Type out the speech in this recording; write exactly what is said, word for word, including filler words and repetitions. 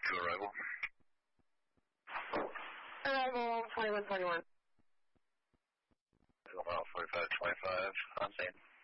To arrival. Arrival twenty-one twenty-one. Mile forty-five twenty-five, on scene.